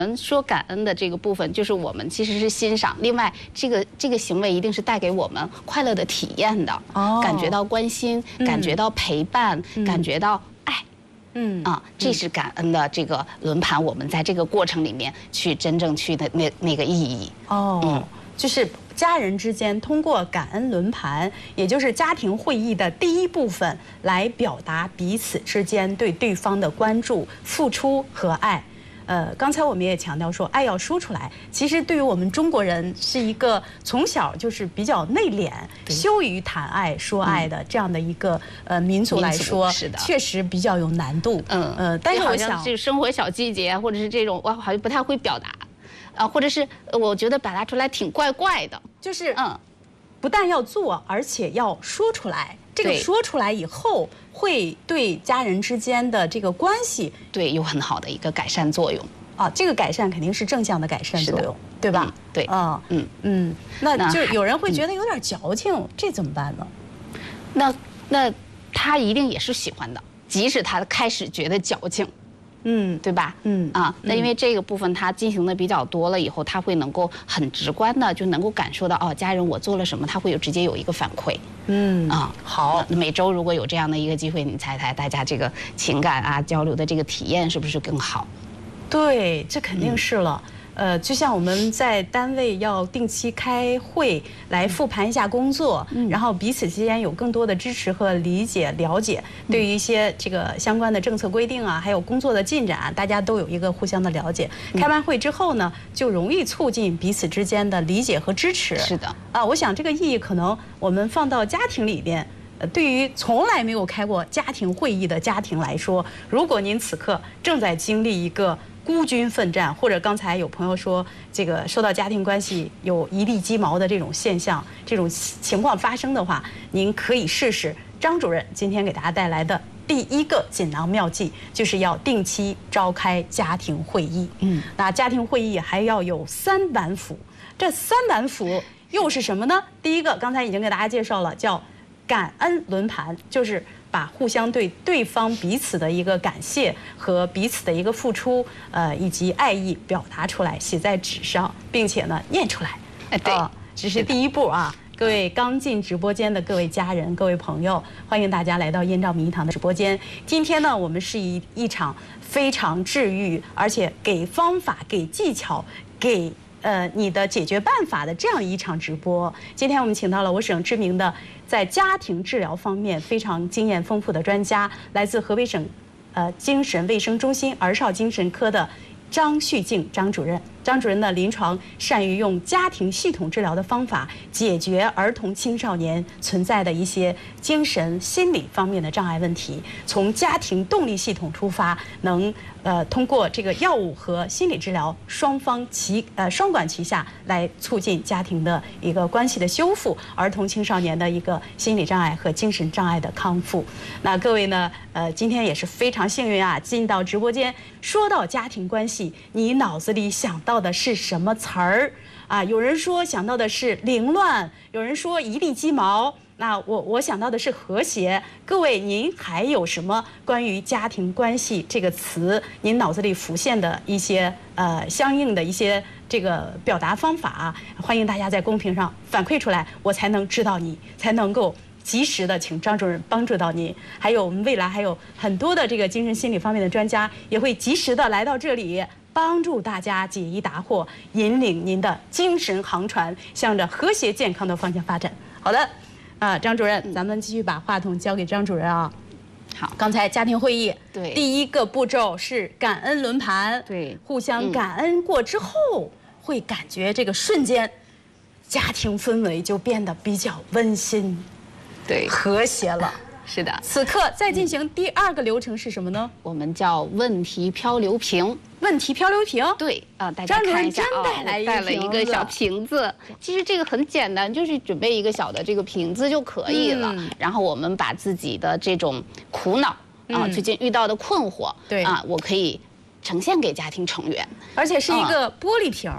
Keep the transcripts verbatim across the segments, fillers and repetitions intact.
我们说感恩的这个部分，就是我们其实是欣赏。另外，这个这个行为一定是带给我们快乐的体验的，哦，感觉到关心，嗯、感觉到陪伴，嗯、感觉到爱，嗯啊，这是感恩的这个轮盘。我们在这个过程里面去真正去的那那个意义。 哦，嗯，就是家人之间通过感恩轮盘，也就是家庭会议的第一部分，来表达彼此之间对对方的关注、付出和爱。呃，刚才我们也强调说，爱要说出来。其实对于我们中国人，是一个从小就是比较内敛、羞于谈爱、说爱的这样的一个呃民族来说， 是的， 确实比较有难度。 嗯呃，但是我想，这个生活小细节，或者是这种，我好像不太会表达，啊，或者是我觉得表达出来挺怪怪的， 就是嗯，不但要做，而且要说出来。这个说出来以后，会对家人之间的这个关系， 对有很好的一个改善作用啊。这个改善肯定是正向的改善作用，对吧？ 嗯、对， 啊，嗯嗯，那就有人会觉得有点矫情，嗯、这怎么办呢？ 那那他一定也是喜欢的，即使他开始觉得矫情。嗯，对吧？嗯啊，那因为这个部分他进行的比较多了以后，他会能够很直观的就能够感受到哦，家人我做了什么，他会有直接有一个反馈。嗯啊，好，每周如果有这样的一个机会，你猜猜大家这个情感啊交流的这个体验是不是更好？ 对，这肯定是了。嗯呃，就像我们在单位要定期开会来复盘一下工作，嗯、然后彼此之间有更多的支持和理解、了解，对于一些这个相关的政策规定啊，还有工作的进展，大家都有一个互相的了解。开完会之后呢，就容易促进彼此之间的理解和支持。 是的， 啊，我想这个意义可能我们放到家庭里边。对于从来没有开过家庭会议的家庭来说，如果您此刻正在经历一个孤军奋战，或者刚才有朋友说这个受到家庭关系有一地鸡毛的这种现象、这种情况发生的话，您可以试试张主任今天给大家带来的第一个锦囊妙计，就是要定期召开家庭会议。嗯，那家庭会议还要有三板斧，这三板斧又是什么呢？第一个，刚才已经给大家介绍了，叫感恩轮盘，就是把互相对对方彼此的一个感谢和彼此的一个付出，呃，以及爱意表达出来，写在纸上，并且呢念出来。 哎，对， 呃，只是第一步啊。各位刚进直播间的各位家人、各位朋友，欢迎大家来到燕赵明堂的直播间。今天呢，我们是一一场非常治愈，而且给方法、给技巧、给呃你的解决办法的这样一场直播。今天我们请到了我省知名的在家庭治疗方面非常经验丰富的专家，来自河北省呃精神卫生中心儿少精神科的张旭静张主任。张主任呢，临床善于用家庭系统治疗的方法解决儿童青少年存在的一些精神心理方面的障碍问题，从家庭动力系统出发，能呃通过这个药物和心理治疗双方齐呃双管齐下，来促进家庭的一个关系的修复，儿童青少年的一个心理障碍和精神障碍的康复。那各位呢，呃，今天也是非常幸运啊，进到直播间，说到家庭关系，你脑子里想到到的是什么词儿啊？有人说想到的是凌乱，有人说一地鸡毛。那我我想到的是和谐。各位，您还有什么关于家庭关系这个词，您脑子里浮现的一些呃相应的一些这个表达方法啊？欢迎大家在公屏上反馈出来，我才能知道你，才能够及时的请张主任帮助到您。还有我们未来还有很多的这个精神心理方面的专家，也会及时的来到这里，帮助大家解疑答惑，引领您的精神航船向着和谐健康的方向发展。好的，啊，张主任，咱们继续把话筒交给张主任啊。好，刚才家庭会议， 对， 第一个步骤是感恩轮盘， 对， 互相感恩过之后，嗯、会感觉这个瞬间，家庭氛围就变得比较温馨， 对， 和谐了。 是的， 此刻再进行第二个流程是什么呢？ 我们叫问题漂流瓶。 问题漂流瓶， 对啊，大家看一下啊，我带了一个小瓶子。其实这个很简单，就是准备一个小的这个瓶子就可以了。嗯、然后我们把自己的这种苦恼啊，最近遇到的困惑，对啊，我可以呈现给家庭成员， 而且是一个玻璃瓶。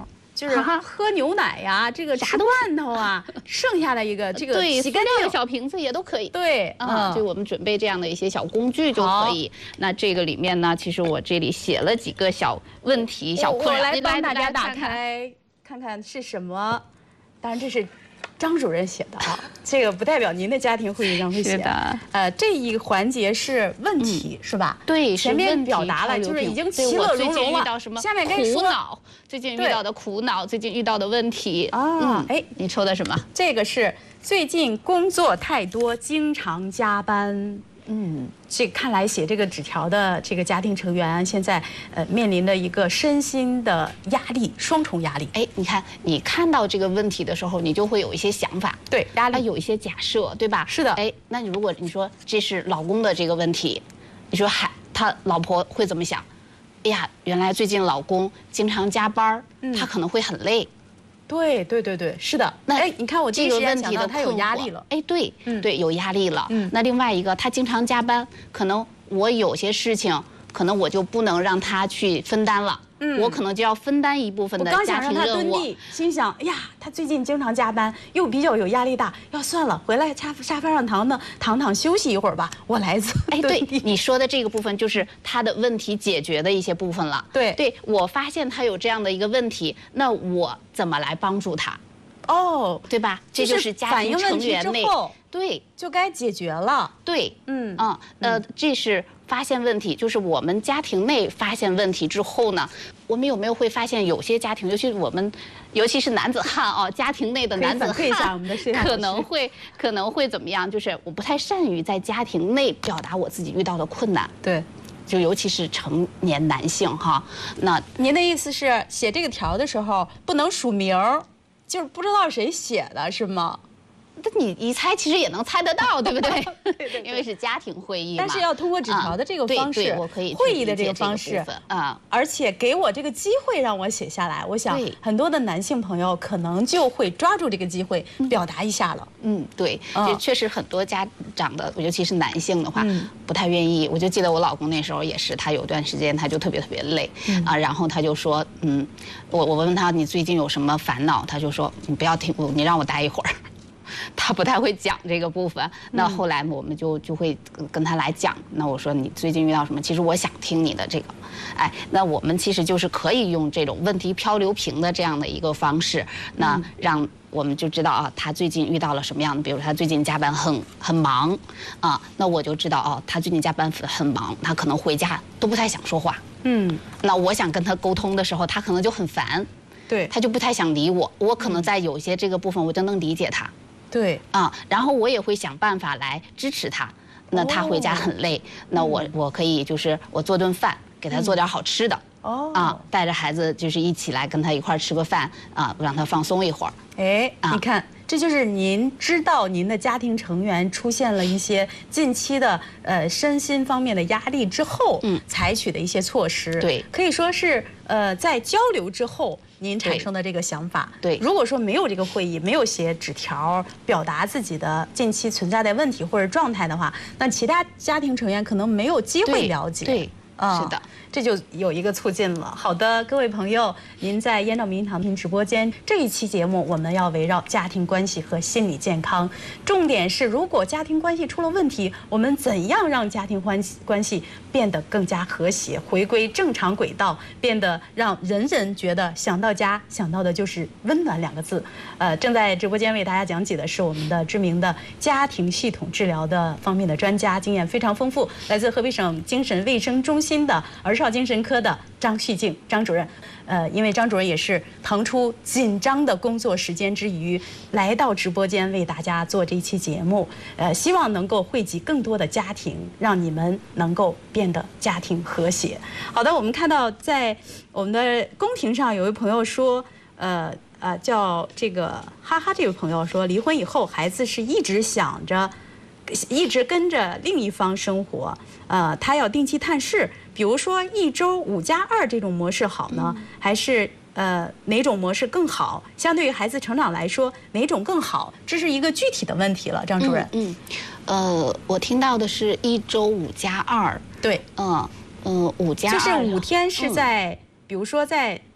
就是喝牛奶呀，这个吃罐头啊，剩下的一个这个对， 洗干净的小瓶子也都可以。 对啊，就我们准备这样的一些小工具就可以。那这个里面呢，其实我这里写了几个小问题、小困扰， 来帮大家打开看看是什么。当然这是张主任写的啊，这个不代表您的家庭会议上会写。 是的， 呃，这一环节是问题，是吧？ 对， 前面表达了，就是已经其乐融融了。下面该苦恼，最近遇到的苦恼，最近遇到的问题啊。哎， 你抽的什么？ 这个是最近工作太多，经常加班。嗯，这看来写这个纸条的这个家庭成员现在呃面临的一个身心的压力，双重压力。 哎，你看你看到这个问题的时候，你就会有一些想法， 对，压力有一些假设，对吧？ 是的。 哎，那你如果你说这是老公的这个问题，你说还他老婆会怎么想？哎呀，原来最近老公经常加班，嗯、他可能会很累。 对对对对，是的。 那哎，你看我这个问题的他有压力了。 哎，对，嗯，对，有压力了。 嗯， 那另外一个，他经常加班，可能我有些事情，可能我就不能让他去分担了。嗯，我可能就要分担一部分的家庭任务。 心想，哎呀，他最近经常加班，又比较有压力大，要算了，回来沙沙发上躺躺躺躺休息一会儿吧，我来做。 哎，对，你说的这个部分就是他的问题解决的一些部分了。 对， 对我发现他有这样的一个问题，那我怎么来帮助他？ 哦， 对吧？这就是家庭成员内，对， 就该解决了。 对，嗯啊，呃，这是发现问题，就是我们家庭内发现问题之后呢，我们有没有会发现有些家庭，尤其是我们，尤其是男子汉啊，家庭内的男子汉，可能会可能会怎么样？就是我不太善于在家庭内表达我自己遇到的困难。 对。 就尤其是成年男性哈，那您的意思是写这个条的时候不能署名儿？就是不知道谁写的是吗？ 那你一猜其实也能猜得到，对不对？对对，因为是家庭会议嘛。 但是要通过纸条的这个方式， 我可以会议的这个方式啊， 而且给我这个机会让我写下来。我想很多的男性朋友可能就会抓住这个机会表达一下了。 嗯，对，这确实很多家长的，尤其是男性的话，不太愿意。我就记得我老公那时候也是，他有段时间他就特别特别累啊，然后他就说，嗯，我我问他你最近有什么烦恼，他就说你不要听，你让我待一会儿。他不太会讲这个部分，那后来我们就就会跟他来讲。那我说你最近遇到什么？其实我想听你的这个，哎，那我们其实就是可以用这种问题漂流瓶的这样的一个方式，那让我们就知道啊，他最近遇到了什么样的，比如他最近加班很很忙啊，那我就知道哦，他最近加班很忙，他可能回家都不太想说话。嗯，那我想跟他沟通的时候，他可能就很烦， 对， 他就不太想理我。我可能在有些这个部分，我就能理解他。 对啊，然后我也会想办法来支持他。那他回家很累，那我我可以就是我做顿饭，给他做点好吃的。哦啊，带着孩子就是一起来跟他一块吃个饭啊，让他放松一会儿。 哎，你看，这就是您知道您的家庭成员出现了一些近期的呃身心方面的压力之后，嗯，采取的一些措施。 对， 可以说是呃在交流之后。您产生的这个想法， 对， 如果说没有这个会议，没有写纸条表达自己的近期存在的问题或者状态的话，那其他家庭成员可能没有机会了解。 对，啊，是的， 这就有一个促进了。好的，各位朋友，您在燕赵明堂听直播间这一期节目，我们要围绕家庭关系和心理健康，重点是如果家庭关系出了问题，我们怎样让家庭关系关系变得更加和谐，回归正常轨道，变得让人人觉得想到家想到的就是温暖两个字。呃，正在直播间为大家讲解的是我们的知名的家庭系统治疗的方面的专家，经验非常丰富，来自河北省精神卫生中心的儿少精神科的张旭静张主任。呃，因为张主任也是腾出紧张的工作时间之余，来到直播间为大家做这一期节目，呃，希望能够惠及更多的家庭，让你们能够变得家庭和谐。好的，我们看到在我们的公屏上有位朋友说，呃呃，叫这个哈哈这位朋友说，离婚以后孩子是一直想着。一直跟着另一方生活，呃，他要定期探视，比如说一周五加二这种模式好呢，嗯、还是呃哪种模式更好？相对于孩子成长来说，哪种更好？这是一个具体的问题了，张主任。 嗯，嗯呃，我听到的是一周五加二。 对， 嗯嗯，五加二就是五天是在，嗯、比如说在。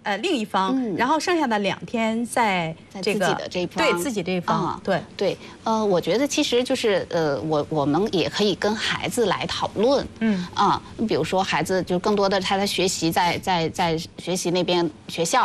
呃另一方，然后剩下的两天在这个自己的这一方， 对自己这一方，对对，呃，我觉得其实就是呃，我我们也可以跟孩子来讨论，嗯啊，比如说孩子就更多的他在学习，在在在学习那边学校。